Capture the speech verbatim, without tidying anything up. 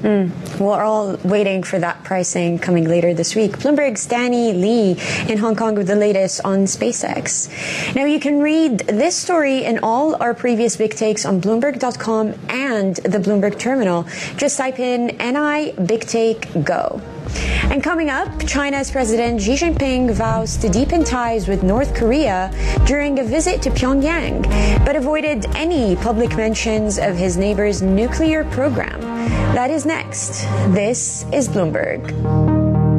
Mm. We're all waiting for that pricing coming later this week. Bloomberg's Danny Lee in Hong Kong with the latest on SpaceX. Now you can read this story and all our previous big takes on Bloomberg dot com and the Bloomberg Terminal. Just type in N I Big Take Go. And coming up, China's President Xi Jinping vows to deepen ties with North Korea during a visit to Pyongyang, but avoided any public mentions of his neighbor's nuclear program. That is next. This is Bloomberg.